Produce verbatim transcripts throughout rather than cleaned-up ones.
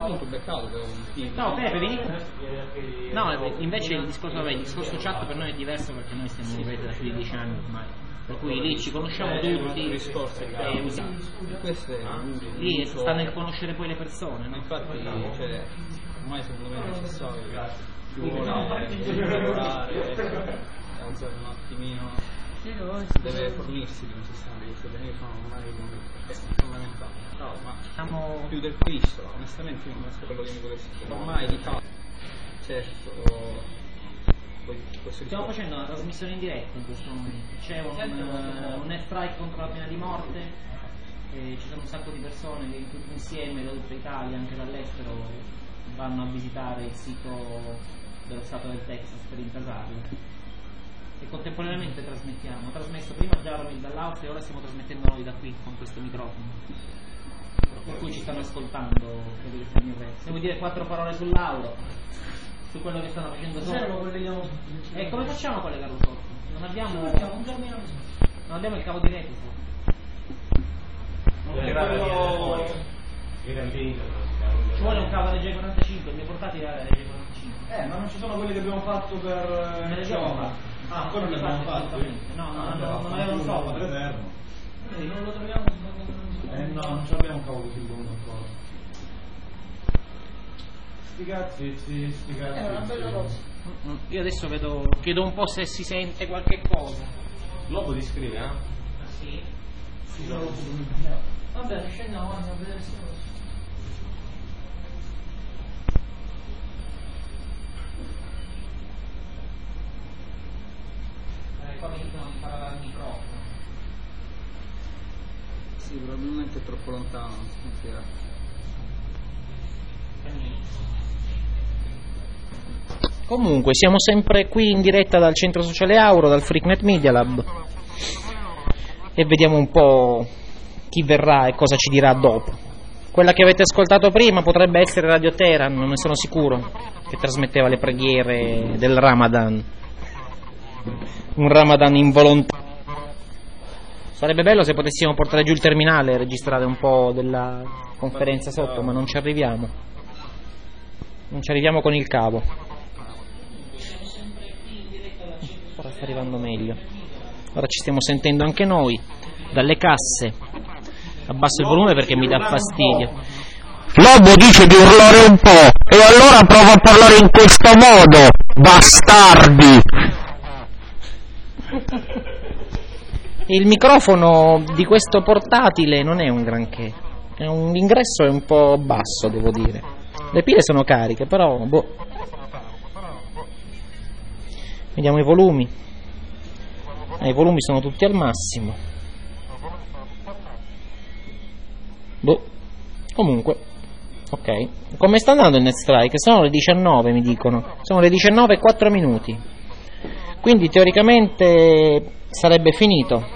molto beccato per un team. No, Pepe, vieni. No, invece il discorso, vabbè, il discorso chat per noi è diverso perché noi stiamo in rete da più di dieci anni ormai. Per cui lì ci conosciamo eh, tutti e usiamo. Questo è lì sta nel conoscere poi le persone, no? Infatti, cioè, ormai secondo me è necessario che ci vuole lavorare, alzare un attimino. Deve fornirsi di un sistema di questo genere, sono ormai fondamentali. No, ma siamo più del Cristo, onestamente io non so quello che mi volessi dire. Ormai di fatto, certo, poi, stiamo facendo una trasmissione in diretta in questo momento. C'è un, uh, un airstrike contro la pena di morte, e ci sono un sacco di persone che tutti insieme da tutta Italia, anche dall'estero, vanno a visitare il sito dello Stato del Texas per intasarlo. E contemporaneamente trasmettiamo. Ho trasmesso prima Jaromil dall'Austria e ora stiamo trasmettendo noi da qui con questo microfono. Per cui ci stanno ascoltando quelli che stanno in rete. Se vuoi dire quattro parole sull'Auro, su quello che stanno facendo sotto. E come facciamo a collegarlo sotto? Non abbiamo non abbiamo il cavo di rete sotto. Ci vuole un cavo R J quarantacinque, il mio portatile è R J quarantacinque. Eh, ma non ci sono quelli che abbiamo fatto per... Me le abbiamo fatto. Ah, quello che abbiamo fatto? No, no, no, non avevano troppo. Eh, non lo troviamo. Eh no, non ce l'abbiamo un cavo così lungo ancora. Sti cazzi, sti, sti cazzi. È una bella cosa. Io adesso vedo, chiedo un po' se si sente qualche cosa. Lobo ti scrive, eh? Ah, sì? Sì, lo Vabbè, scendiamo a vedere se lo qua mi dicono di parlare al microfono. Sì, probabilmente è troppo lontano, non si sentirà. Comunque siamo sempre qui in diretta dal centro sociale Auro, dal Freaknet Media Lab, e vediamo un po' chi verrà e cosa ci dirà dopo. Quella che avete ascoltato prima potrebbe essere Radio Teheran, non ne sono sicuro, che trasmetteva le preghiere del Ramadan. Un Ramadan involontario. Sarebbe bello se potessimo portare giù il terminale e registrare un po' della conferenza sotto, ma non ci arriviamo. Non ci arriviamo con il cavo. Ora sta arrivando meglio. Ora ci stiamo sentendo anche noi dalle casse. Abbasso il volume perché mi dà fastidio. Lobo dice di urlare un po' e allora provo a parlare in questo modo. Bastardi! Il microfono di questo portatile non è un granché, è un, l'ingresso è un po' basso, devo dire. Le pile sono cariche, però boh. Vediamo i volumi. Eh, i volumi sono tutti al massimo. Boh. Comunque, ok. Come sta andando il Net Strike? Sono le diciannove, mi dicono. Sono le diciannove e quattro minuti. Quindi teoricamente sarebbe finito.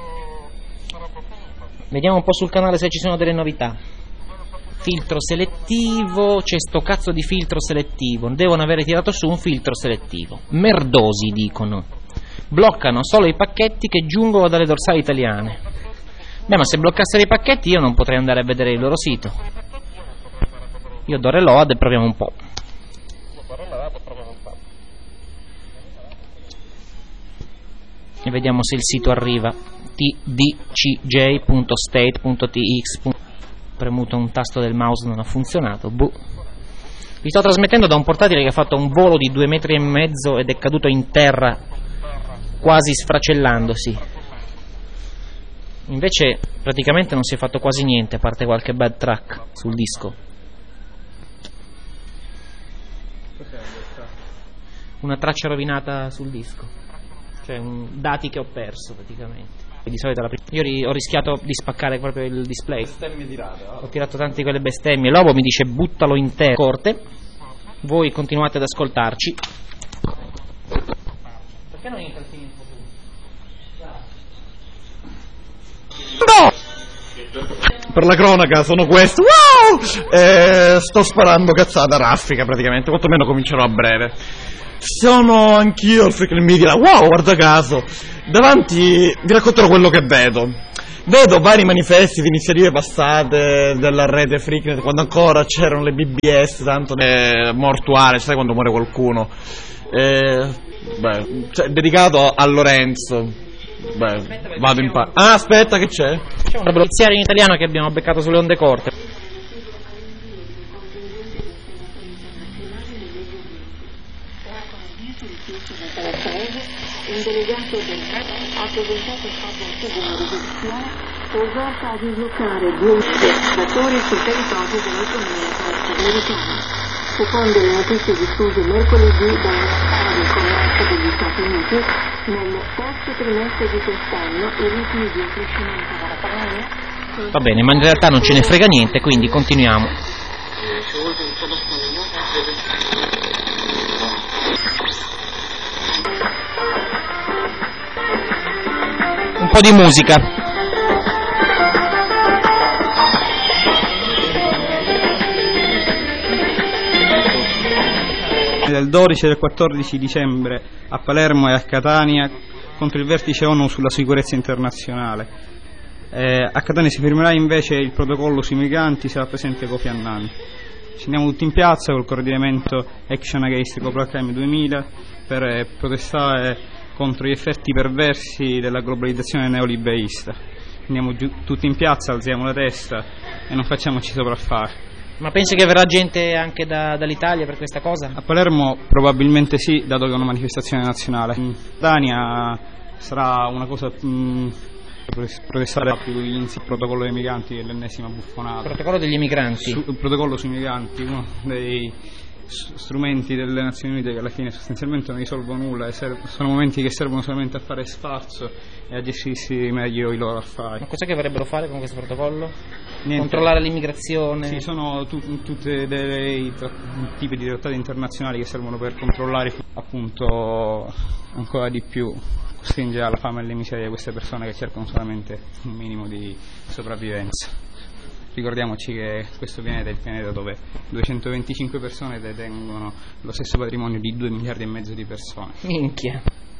Vediamo un po' sul canale se ci sono delle novità. Filtro selettivo, c'è sto cazzo di filtro selettivo. Devono avere tirato su un filtro selettivo. Merdosi, dicono. Bloccano solo i pacchetti che giungono dalle dorsali italiane. Beh, ma se bloccassero i pacchetti io non potrei andare a vedere il loro sito. Io do reload e proviamo un po'. E vediamo se il sito arriva. t d c j punto state punto t x. Premuto un tasto del mouse, non ha funzionato. Buh. Vi sto trasmettendo da un portatile che ha fatto un volo di due metri e mezzo ed è caduto in terra quasi sfracellandosi. Invece praticamente non si è fatto quasi niente, a parte qualche bad track sul disco. Una traccia rovinata sul disco, cioè un, dati che ho perso praticamente. Di solito la prima... Io ri- ho rischiato di spaccare proprio il display. Bestemmie tirate, ho tirato tante quelle bestemmie. Lobo mi dice buttalo in terra. Corte. Voi continuate ad ascoltarci. Perché non intrattieni un po' tu? No! Per la cronaca sono questo. Wow! Eh, sto sparando cazzata raffica praticamente, quantomeno comincerò a breve. Sono anch'io al Freaknet Media. Wow, guarda caso. Davanti vi racconterò quello che vedo. vedo vari manifesti di iniziative passate della rete Freaknet, quando ancora c'erano le B B S, tanto eh, mortuale, sai quando muore qualcuno, eh, beh, cioè, dedicato a Lorenzo. Beh, vado in pa- Ah, aspetta, che c'è? C'è un poliziario in italiano che abbiamo beccato sulle onde corte. Un delegato del M E P ha presentato sabato una risoluzione esorta a dislocare due investigatori sul territorio dell'autonomia americana. Secondo le notizie diffuse mercoledì dal Ministero del Commercio degli Stati Uniti, nel terzo trimestre di quest'anno i ritmi di crescimento della pandemia. Va bene, ma in realtà non ce ne frega niente, quindi continuiamo. Un po' di musica. Del dodici e del quattordici dicembre a Palermo e a Catania contro il vertice ONU sulla sicurezza internazionale. Eh, a Catania si firmerà invece il protocollo sui migranti, sarà presente Kofi Annan. Ci andiamo tutti in piazza col coordinamento Action Against Global Crime duemila per eh, protestare contro gli effetti perversi della globalizzazione neoliberista. Andiamo giù, tutti in piazza, alziamo la testa e non facciamoci sopraffare. Ma pensi che verrà gente anche da, dall'Italia per questa cosa? A Palermo probabilmente sì, dato che è una manifestazione nazionale. In Catania sarà una cosa mh, protestare più il protocollo dei migranti, che è l'ennesima buffonata. Il protocollo degli emigranti? Su, il protocollo sui migranti, uno dei strumenti delle Nazioni Unite che alla fine sostanzialmente non risolvono nulla, e serv- sono momenti che servono solamente a fare sfarzo e a gestirsi meglio i loro affari. Ma cos'è che vorrebbero fare con questo protocollo? Niente. Controllare l'immigrazione? Sì, sono tu- tutti dei tra- tipi di trattati internazionali che servono per controllare appunto ancora di più, costringere alla fame e alle miserie queste persone che cercano solamente un minimo di sopravvivenza. Ricordiamoci che questo pianeta è il pianeta dove duecentoventicinque persone detengono lo stesso patrimonio di due miliardi e mezzo di persone. Minchia.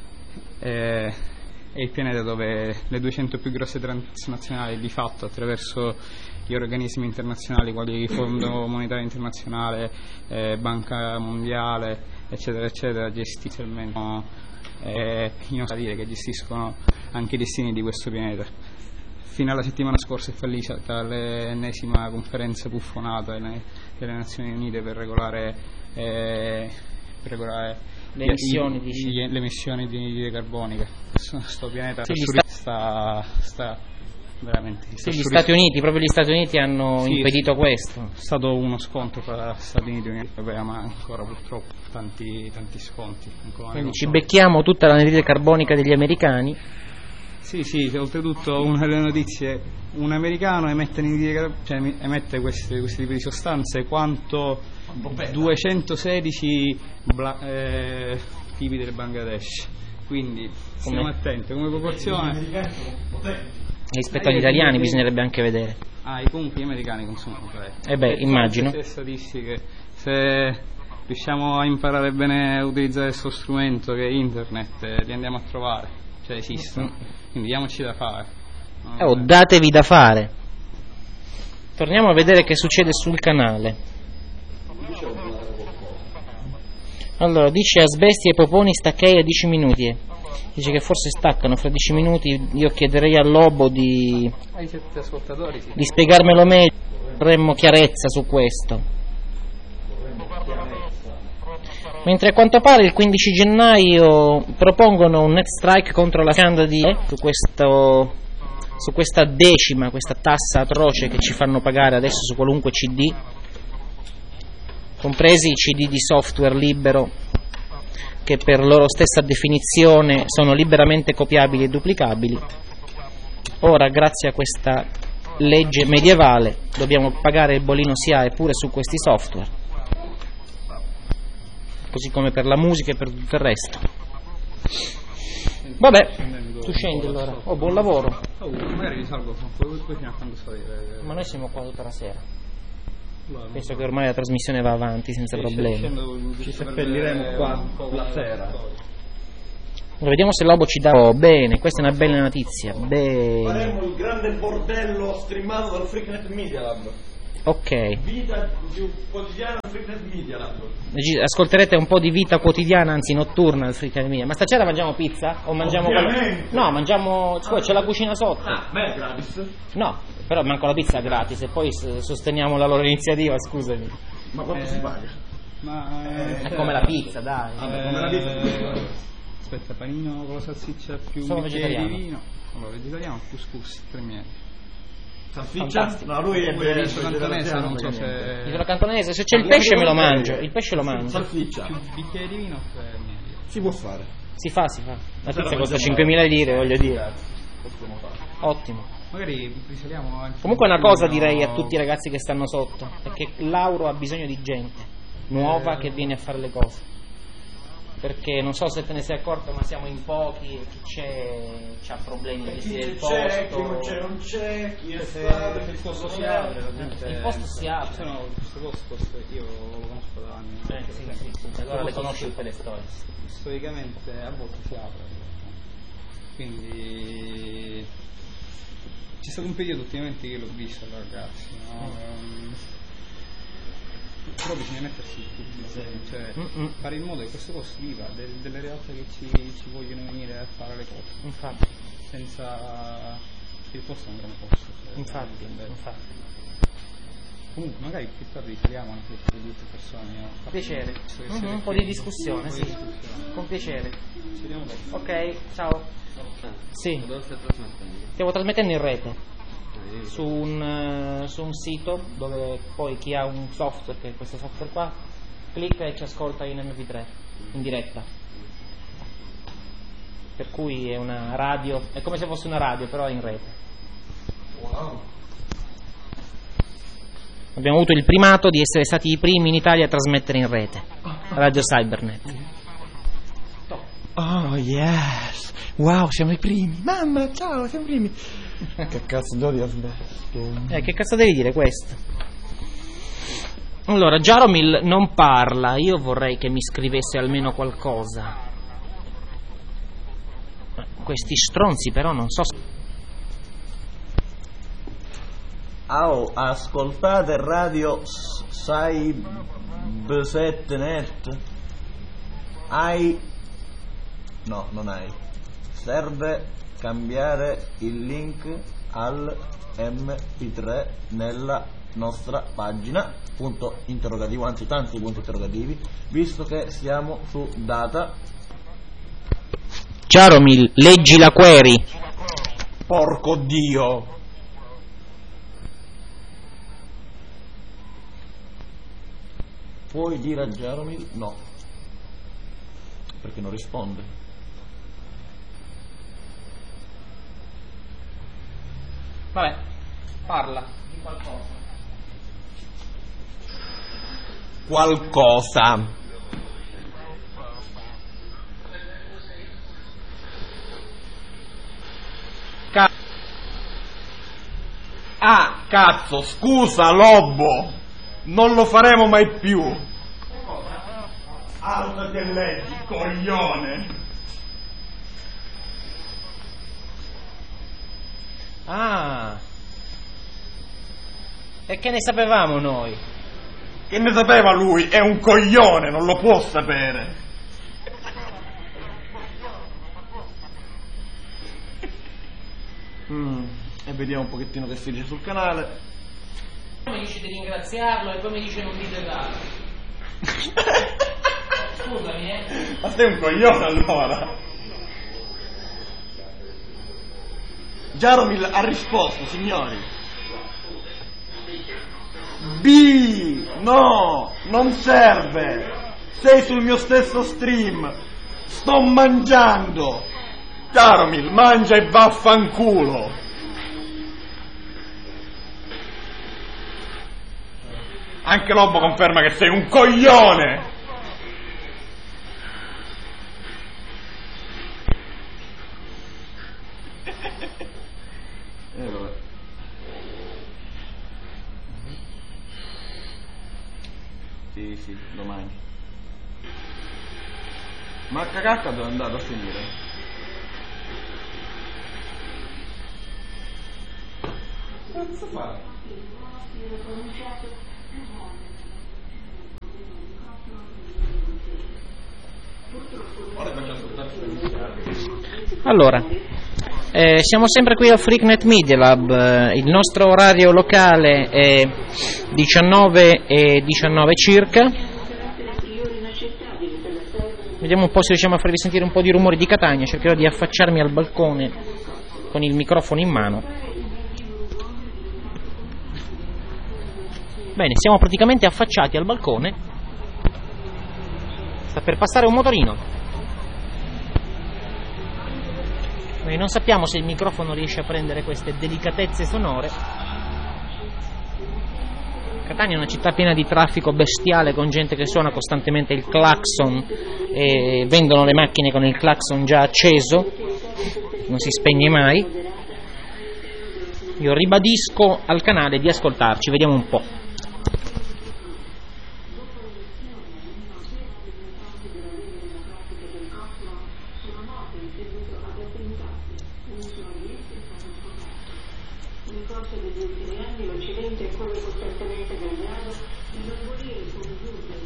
È, è il pianeta dove le duecento più grosse transnazionali di fatto, attraverso gli organismi internazionali quali il Fondo Monetario Internazionale, eh, Banca Mondiale, eccetera, eccetera, gestiscono, eh, io so dire che gestiscono anche i destini di questo pianeta. Fino alla settimana scorsa è fallita l'ennesima conferenza buffonata delle Nazioni Unite per regolare, eh, per regolare le emissioni, i, di... le emissioni di anidride carbonica. Questo pianeta sì, sta, sta, sta veramente sì, gli Stati Uniti, proprio gli Stati Uniti hanno sì, impedito sì, questo. È stato uno scontro tra Stati Uniti e Unione Europea, ma ancora purtroppo tanti, tanti sconti. Quindi ci becchiamo tutta l'anidride carbonica degli americani. Sì, sì, oltretutto una delle notizie, un americano emette, cioè, emette questi, questi tipi di sostanze quanto duecentosedici bla, eh, tipi del Bangladesh, quindi stiamo come? attenti, come proporzione rispetto agli italiani bisognerebbe anche vedere. Ah, i comunque gli americani consumano parecchio. Eh beh, immagino. Le statistiche, se riusciamo a imparare bene a utilizzare questo strumento che è internet, eh, li andiamo a trovare, cioè esistono. Mm. Quindi diamoci da fare. No, oh, datevi da fare. Torniamo a vedere che succede sul canale. Allora, dice Asbesti e Poponi staccai a dieci minuti. Dice che forse staccano fra dieci minuti. Io chiederei al Lobo di, di spiegarmelo meglio. Vorremmo chiarezza su questo. Mentre a quanto pare il quindici gennaio propongono un net strike contro la scanda di su, questo, su questa decima, questa tassa atroce che ci fanno pagare adesso su qualunque C D, compresi i C D di software libero che per loro stessa definizione sono liberamente copiabili e duplicabili. Ora, grazie a questa legge medievale, dobbiamo pagare il bollino S I A E pure su questi software, così come per la musica e per tutto il resto. Vabbè, tu scendi allora. Oh, buon lavoro. Oh, magari risalgo poi fino a quando salire. Ma noi siamo qua tutta la sera. Penso che ormai la trasmissione va avanti senza problemi. Ci seppelliremo qua la sera. Vediamo se Lobo ci dà. Oh, bene, questa è una bella notizia. Bene. Faremo il grande bordello streamato dal Freaknet Media Lab. Ok. Vita più quotidiana al Freaknet Media Lab. Ascolterete un po' di vita quotidiana, anzi notturna al Freaknet Media. Ma stasera mangiamo pizza? O mangiamo Ovviamente. No, mangiamo. Poi c'è la cucina sotto. Ah, beh, gratis. No, però manco la pizza gratis e poi sosteniamo la loro iniziativa, scusami. Ma quanto Eh, si paga? Ma eh, È come la pizza, dai. Vabbè, come la pizza. Aspetta, panino con la salsiccia più Sono bicchiere di vegetariano. vino. Allora, vegetariano, couscous, tre mieli. Salsiccia? Fantastico. No, lui è Poi riso cantonese, non so se... Dico la cantonese, se c'è il pesce me lo mangio, il pesce lo mangio. Salsiccia. più bicchiere di vino, tre mieli. Si può fare. Si fa, si fa. La pizza Però costa mangiamo- cinquemila lire, voglio dire. Possiamo fare. Ottimo. Magari risaliamo anche... Comunque una un cosa pochino- direi a tutti i ragazzi che stanno sotto, è che Lauro ha bisogno di gente nuova che viene a fare le cose. Perché non so se te ne sei accorto, ma siamo in pochi e chi c'è c'ha problemi di gestire il posto. C'è, chi non c'è, non c'è, chi è Se stato, il chi posto si è apre, stato. ovviamente... Il posto si apre. Sono, questo posto io lo conosco da anni. Eh, sì, sì, sì. Allora le conosci tutte le storie. Storicamente a volte si apre. Quindi c'è stato un periodo ultimamente che l'ho visto da ragazzi, no? Um, però bisogna mettersi tutti, cioè Mm-mm. fare in modo che questo posto viva del- delle realtà che ci, ci vogliono venire a fare le cose, Infatti, senza il posto è un gran posto, cioè, infatti, veramente bello. infatti. Comunque magari più tardi parliamo anche di due persone, no? Piacere. Visto che Mhm, siete un po' qui. di discussione, Un po' sì. di discussione. Con piacere. Ci vediamo dopo. Ok, ciao. Sì. Dove stai trasmettendo? Stiamo trasmettendo in rete Ah, io- su un, eh, su un sito dove poi chi ha un software, che è questo software qua, clicca e ci ascolta in emme pi tre in diretta. Per cui è una radio, è come se fosse una radio, però è in rete. Wow. Abbiamo avuto il primato di essere stati i primi in Italia a trasmettere in rete. Radio Cybernet. Oh yes. Wow, siamo i primi. Mamma, ciao, siamo i primi. Che cazzo di odio Eh, che cazzo devi dire questo? Allora, Jaromil non parla, io vorrei che mi scrivesse almeno qualcosa. Questi stronzi però non so... Oh, ascoltate radio sette net. Hai no, non hai. Serve cambiare il link al emme pi tre nella nostra pagina, punto interrogativo, anzi tanti punti interrogativi, visto che siamo su data. Jaromil, leggi la query. Porco Dio. Puoi dire a Jaromil no, perché non risponde. Vabbè, parla di qualcosa. Qualcosa. Ca- Ah, cazzo, scusa Lobo, non lo faremo mai più. Alzati e leggi, coglione. Ah. E che ne sapevamo noi? Che ne sapeva lui? È un coglione, non lo può sapere. Mm, e vediamo un pochettino che si dice sul canale. Mi dice di ringraziarlo e poi mi dice non dite nada. Scusami, eh. Ma sei un coglione allora. Jaromil ha risposto, signori. B, no, non serve. Sei sul mio stesso stream. Sto mangiando. Jaromil, mangia e vaffanculo. Anche Lobo conferma che sei un coglione. Eh, vabbè. Sì, sì, domani. Ma H H dove è andato a finire? Cazzo fare? Allora, eh, siamo sempre qui al Freaknet Media Lab, eh, il nostro orario locale è diciannove e diciannove circa. Vediamo un po' se riusciamo a farvi sentire un po' di rumori di Catania, cercherò di affacciarmi al balcone con il microfono in mano. Bene, siamo praticamente affacciati al balcone, sta per passare un motorino. Noi non sappiamo se il microfono riesce a prendere queste delicatezze sonore. Catania è una città piena di traffico bestiale, con gente che suona costantemente il clacson e vendono le macchine con il clacson già acceso, non si spegne mai. Io ribadisco al canale di ascoltarci, vediamo un po'. Nel corso degli ultimi anni l'Occidente è come costantemente degradato, i non volere sono giunti